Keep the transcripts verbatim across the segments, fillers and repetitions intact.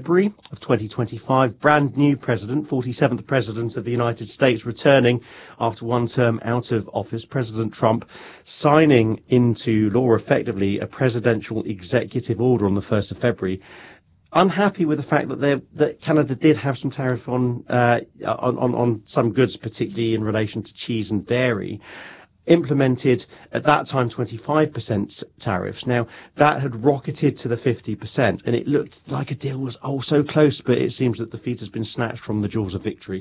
February of twenty twenty-five. Brand new president, forty-seventh president of the United States, returning after one term out of office. President Trump signing into law effectively a presidential executive order on the first of February. Unhappy with the fact that, that Canada did have some tariff on, uh, on, on, on some goods, particularly in relation to cheese and dairy. Implemented at that time twenty-five percent tariffs. Now that had rocketed to the fifty percent, and it looked like a deal was oh so close, but it seems that the feat has been snatched from the jaws of victory.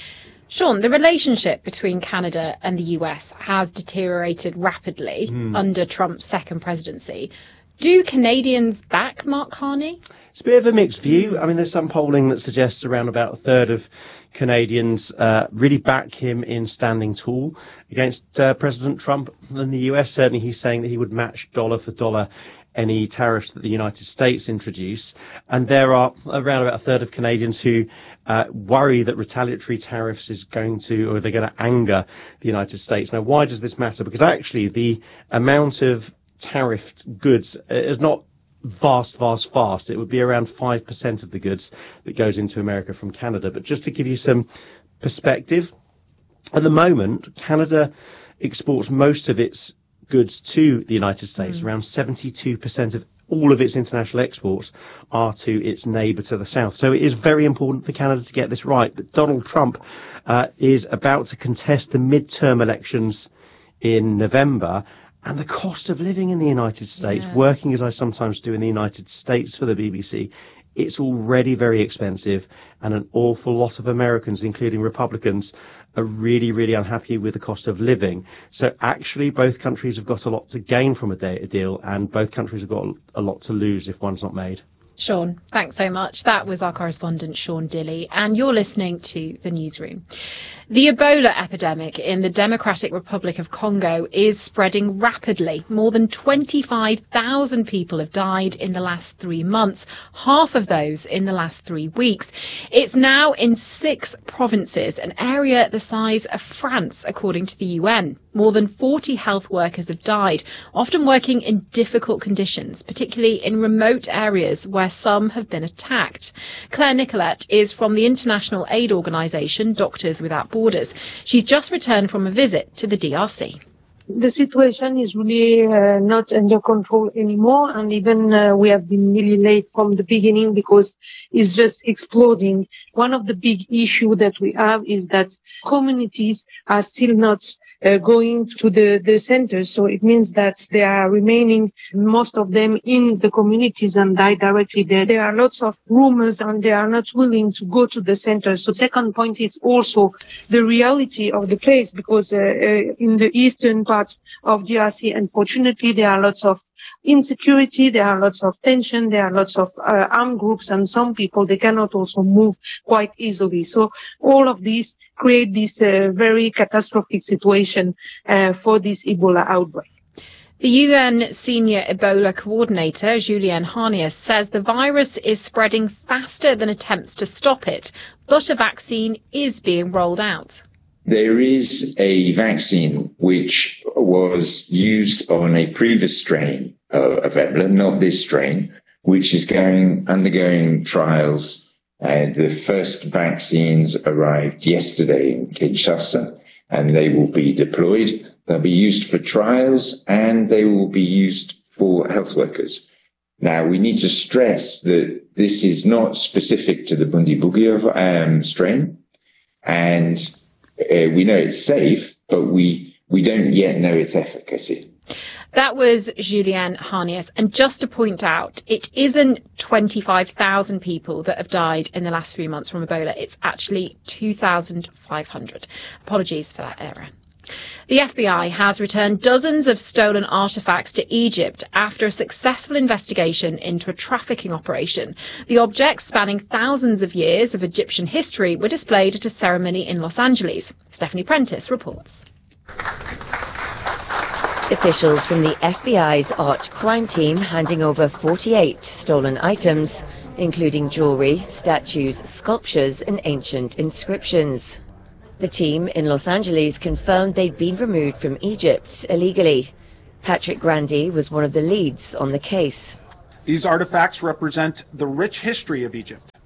Sean, the relationship between Canada and the U S has deteriorated rapidly mm. under Trump's second presidency. Do Canadians back Mark Carney? It's a bit of a mixed view. I mean, there's some polling that suggests around about a third of Canadians uh, really back him in standing tall against uh, President Trump. In the U S, certainly he's saying that he would match dollar for dollar any tariffs that the United States introduce. And there are around about a third of Canadians who uh, worry that retaliatory tariffs is going to, or they're going to anger the United States. Now, why does this matter? Because actually the amount of tariffed goods is not vast, vast, vast. It would be around five percent of the goods that goes into America from Canada. But just to give you some perspective, at the moment, Canada exports most of its goods to the United States. Mm. Around seventy-two percent of all of its international exports are to its neighbour to the south. So it is very important for Canada to get this right. But Donald Trump uh, is about to contest the midterm elections in November. And the cost of living in the United States, yeah. working as I sometimes do in the United States for the B B C, it's already very expensive, and an awful lot of Americans, including Republicans, are really, really unhappy with the cost of living. So actually, both countries have got a lot to gain from a deal, and both countries have got a lot to lose if one's not made. Sean, thanks so much. That was our correspondent, Sean Dilley, and you're listening to The Newsroom. The Ebola epidemic in the Democratic Republic of Congo is spreading rapidly. More than twenty-five thousand people have died in the last three months, half of those in the last three weeks. It's now in six provinces, an area the size of France, according to the U N. More than forty health workers have died, often working in difficult conditions, particularly in remote areas where some have been attacked. Claire Nicolette is from the international aid organisation Doctors Without Borders. She's just returned from a visit to the D R C. The situation is really uh, not under control anymore, and even uh, we have been really late from the beginning because it's just exploding. One of the big issues that we have is that communities are still not uh, going to the, the centers, so it means that they are remaining, most of them, in the communities and die directly there. There are lots of rumors and they are not willing to go to the centers. So second point is also the reality of the place, because uh, uh, in the eastern part of D R C, unfortunately, there are lots of insecurity, there are lots of tension, there are lots of uh, armed groups, and some people, they cannot also move quite easily. So all of these create this uh, very catastrophic situation uh, for this Ebola outbreak. The U N Senior Ebola Coordinator, Julian Harnias, says the virus is spreading faster than attempts to stop it, but a vaccine is being rolled out. There is a vaccine which was used on a previous strain of Ebola, not this strain, which is going undergoing trials. Uh, the first vaccines arrived yesterday in Kinshasa, and they will be deployed. They'll be used for trials, and they will be used for health workers. Now, we need to stress that this is not specific to the Bundibugyo um, strain, and Uh, we know it's safe, but we, we don't yet know its efficacy. That was Julian Harnias. And just to point out, it isn't twenty-five thousand people that have died in the last three months from Ebola. It's actually two thousand five hundred. Apologies for that error. The F B I has returned dozens of stolen artefacts to Egypt after a successful investigation into a trafficking operation. The objects, spanning thousands of years of Egyptian history, were displayed at a ceremony in Los Angeles. Stephanie Prentice reports. Officials from the F B I's art crime team handing over forty-eight stolen items, including jewellery, statues, sculptures and ancient inscriptions. The team in Los Angeles confirmed they'd been removed from Egypt illegally. Patrick Grandy was one of the leads on the case. These artifacts represent the rich history of Egypt.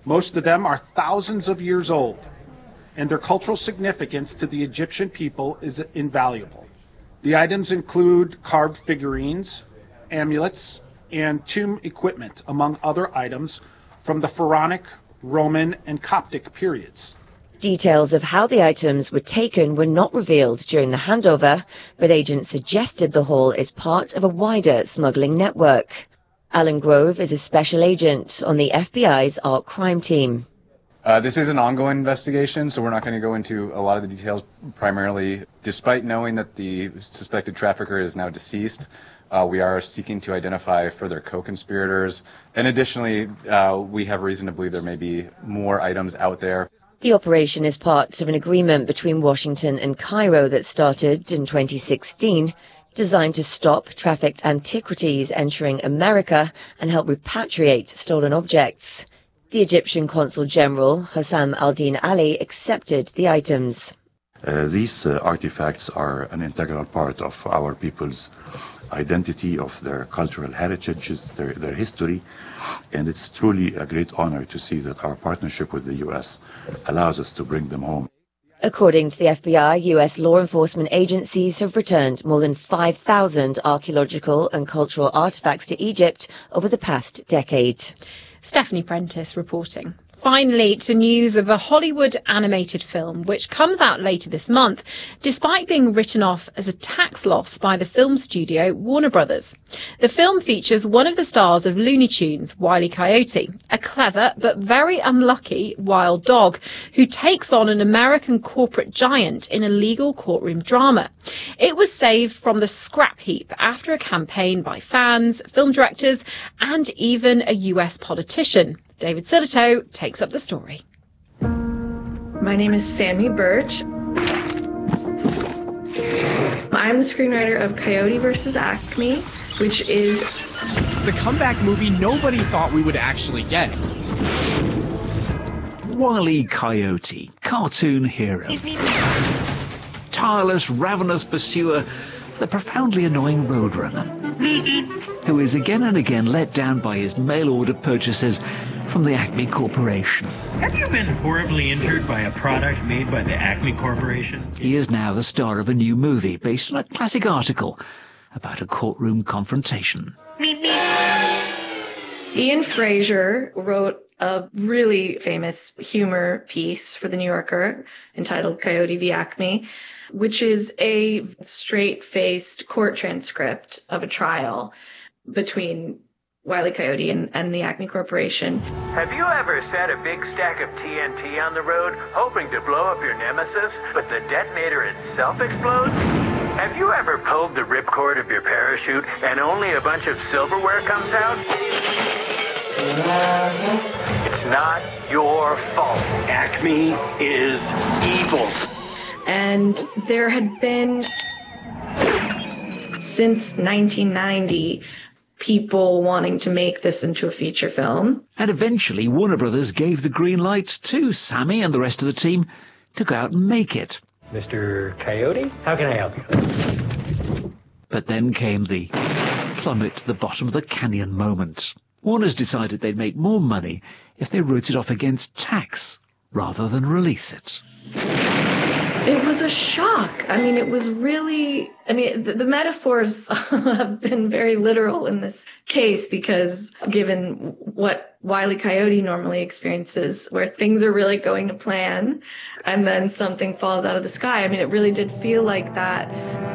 Most of them are thousands of years old, and their cultural significance to the Egyptian people is invaluable. The items include carved figurines, amulets, and tomb equipment, among other items from the Pharaonic, Roman, and Coptic periods. Details of how the items were taken were not revealed during the handover, but agents suggested the haul is part of a wider smuggling network. Alan Grove is a special agent on the F B I's Art Crime Team. Uh, this is an ongoing investigation, so we're not going to go into a lot of the details primarily. Despite knowing that the suspected trafficker is now deceased, uh, we are seeking to identify further co-conspirators. And additionally, uh, we have reason to believe there may be more items out there. The operation is part of an agreement between Washington and Cairo that started in twenty sixteen, designed to stop trafficked antiquities entering America and help repatriate stolen objects. The Egyptian Consul General, Hussam al-Din Ali, accepted the items. Uh, these uh, artifacts are an integral part of our people's identity, of their cultural heritages, their, their history, and it's truly a great honor to see that our partnership with the U S allows us to bring them home. According to the F B I, U S law enforcement agencies have returned more than five thousand archaeological and cultural artifacts to Egypt over the past decade. Stephanie Prentice reporting. Finally, to news of a Hollywood animated film which comes out later this month, despite being written off as a tax loss by the film studio Warner Brothers. The film features one of the stars of Looney Tunes, Wile E. Coyote, a clever but very unlucky wild dog who takes on an American corporate giant in a legal courtroom drama. It was saved from the scrap heap after a campaign by fans, film directors, and even a U S politician. David Silito takes up the story. My name is Sammy Birch. I'm the screenwriter of Coyote versus Acme, which is the comeback movie nobody thought we would actually get. Wile E. Coyote, cartoon hero. Tireless, ravenous pursuer, the profoundly annoying roadrunner, who is again and again let down by his mail-order purchases from the Acme Corporation. Have you been horribly injured by a product made by the Acme Corporation? He is now the star of a new movie based on a classic article about a courtroom confrontation. Ian Fraser wrote a really famous humor piece for The New Yorker entitled Coyote v. Acme, which is a straight-faced court transcript of a trial between Wile E. Coyote and, and the Acme Corporation. Have you ever set a big stack of T N T on the road, hoping to blow up your nemesis, but the detonator itself explodes? Have you ever pulled the ripcord of your parachute and only a bunch of silverware comes out? It's not your fault. Acme is evil. And there had been, since nineteen ninety, people wanting to make this into a feature film. And eventually Warner Brothers gave the green light to Sammy and the rest of the team to go out and make it. Mister Coyote, how can I help you? But then came the plummet to the bottom of the canyon moment. Warner's decided they'd make more money if they wrote it off against tax rather than release it. It was a shock. I mean, it was really, I mean, the, the metaphors have been very literal in this case because given what Wile E. Coyote normally experiences, where things are really going to plan and then something falls out of the sky, I mean, it really did feel like that.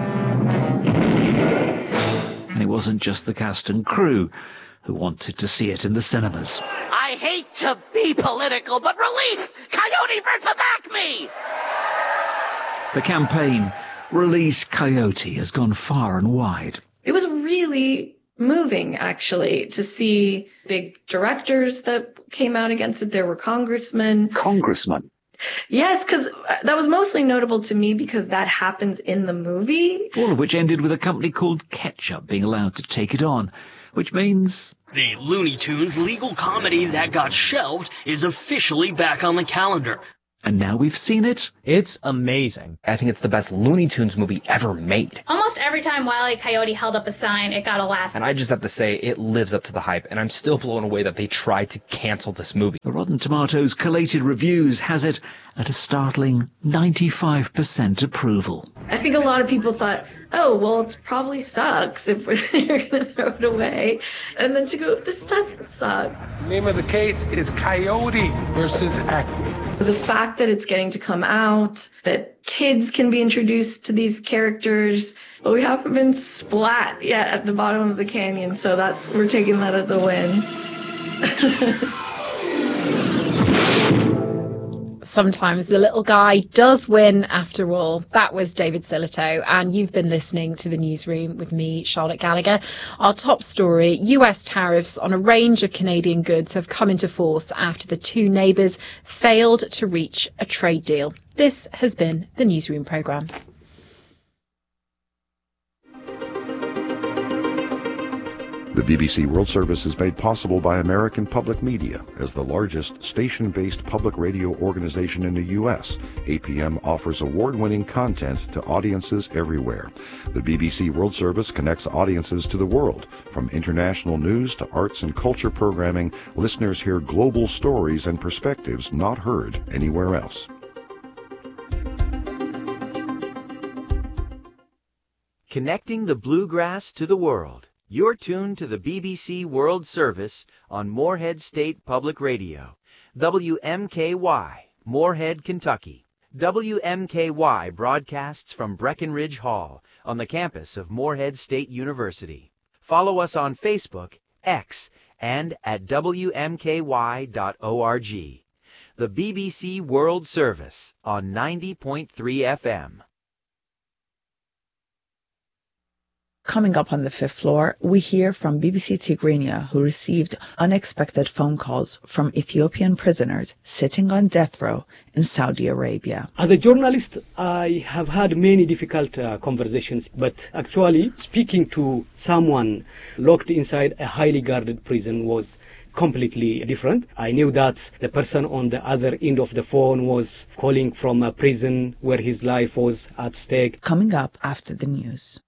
And it wasn't just the cast and crew who wanted to see it in the cinemas. I hate to be political, but release Coyote versus Acme! The campaign, Release Coyote, has gone far and wide. It was really moving, actually, to see big directors that came out against it. There were congressmen. Congressmen? Yes, because that was mostly notable to me because that happens in the movie. All of which ended with a company called Ketchup being allowed to take it on, which means the Looney Tunes legal comedy that got shelved is officially back on the calendar. And now we've seen it. It's amazing. I think it's the best Looney Tunes movie ever made. Almost every time Wile E. Coyote held up a sign, it got a laugh. And I just have to say, it lives up to the hype, and I'm still blown away that they tried to cancel this movie. The Rotten Tomatoes collated reviews has it at a startling ninety-five percent approval. I think a lot of people thought, oh, well, it probably sucks if we're going to throw it away. And then to go, this doesn't suck. The name of the case is Coyote versus Acme. The fact that it's getting to come out, that kids can be introduced to these characters, but we haven't been splat yet at the bottom of the canyon, so that's we're taking that as a win. Sometimes the little guy does win after all. That was David Sillito, and you've been listening to The Newsroom with me, Charlotte Gallagher. Our top story, U S tariffs on a range of Canadian goods have come into force after the two neighbours failed to reach a trade deal. This has been The Newsroom programme. The B B C World Service is made possible by American Public Media. As the largest station-based public radio organization in the U S, A P M offers award-winning content to audiences everywhere. The B B C World Service connects audiences to the world. From international news to arts and culture programming, listeners hear global stories and perspectives not heard anywhere else. Connecting the bluegrass to the world. You're tuned to the B B C World Service on Moorhead State Public Radio. W M K Y, Moorhead, Kentucky. W M K Y broadcasts from Breckenridge Hall on the campus of Moorhead State University. Follow us on Facebook, X, and at W M K Y dot org. The B B C World Service on ninety point three F M. Coming up on the fifth floor, we hear from B B C Tigrinya, who received unexpected phone calls from Ethiopian prisoners sitting on death row in Saudi Arabia. As a journalist, I have had many difficult uh, conversations, but actually speaking to someone locked inside a highly guarded prison was completely different. I knew that the person on the other end of the phone was calling from a prison where his life was at stake. Coming up after the news.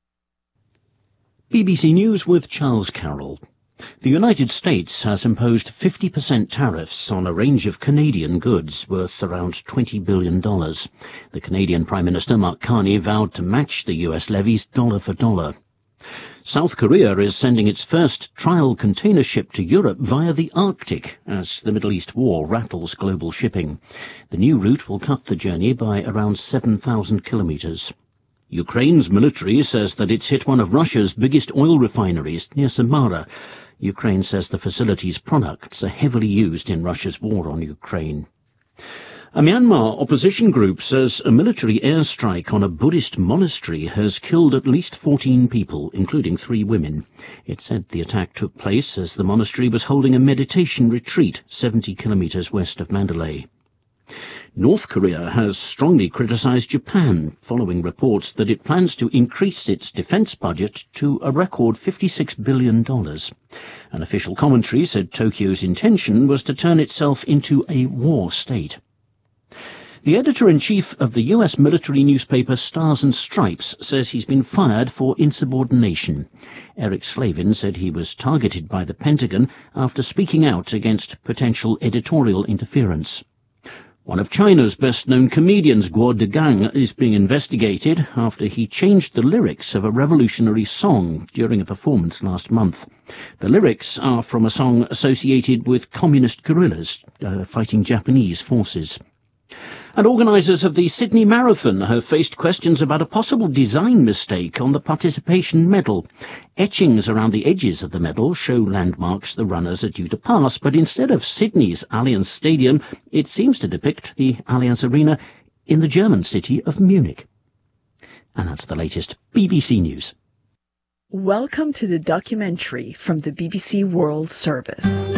B B C News with Charles Carroll. The United States has imposed fifty percent tariffs on a range of Canadian goods worth around twenty billion dollars. The Canadian Prime Minister Mark Carney vowed to match the U S levies dollar for dollar. South Korea is sending its first trial container ship to Europe via the Arctic as the Middle East war rattles global shipping. The new route will cut the journey by around seven thousand kilometres. Ukraine's military says that it's hit one of Russia's biggest oil refineries near Samara. Ukraine says the facility's products are heavily used in Russia's war on Ukraine. A Myanmar opposition group says a military airstrike on a Buddhist monastery has killed at least fourteen people, including three women. It said the attack took place as the monastery was holding a meditation retreat seventy kilometres west of Mandalay. North Korea has strongly criticized Japan following reports that it plans to increase its defense budget to a record fifty-six billion dollars. An official commentary said Tokyo's intention was to turn itself into a war state. The editor-in-chief of the U S military newspaper Stars and Stripes says he's been fired for insubordination. Eric Slavin said he was targeted by the Pentagon after speaking out against potential editorial interference. One of China's best-known comedians, Guo Degang, is being investigated after he changed the lyrics of a revolutionary song during a performance last month. The lyrics are from a song associated with communist guerrillas uh, fighting Japanese forces. And organisers of the Sydney Marathon have faced questions about a possible design mistake on the participation medal. Etchings around the edges of the medal show landmarks the runners are due to pass, but instead of Sydney's Allianz Stadium, it seems to depict the Allianz Arena in the German city of Munich. And that's the latest B B C News. Welcome to the documentary from the B B C World Service.